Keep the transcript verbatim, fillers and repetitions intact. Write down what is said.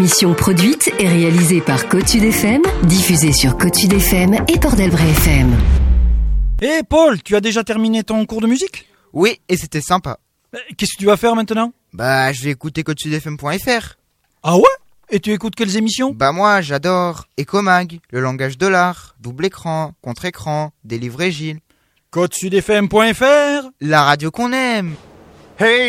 émission produite et réalisée par Côte Sud F M, diffusée sur Côte Sud F M et Port-d'Albret F M. Hé hey Paul, tu as déjà terminé ton cours de musique ? Oui, et c'était sympa. Qu'est-ce que tu vas faire maintenant ? Bah, je vais écouter côte sud f m point f r. Ah ouais ? Et tu écoutes quelles émissions ? Bah moi, j'adore Ecomag, le langage de l'art, double écran, contre-écran, Délivrer Gilles. côte sud f m point f r, la radio qu'on aime. Hey